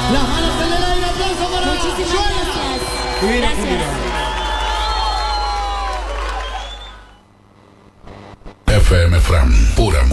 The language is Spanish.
Las manos en el aire, aplauso para Muchísimas gracias. Gracias. FM Fran, pura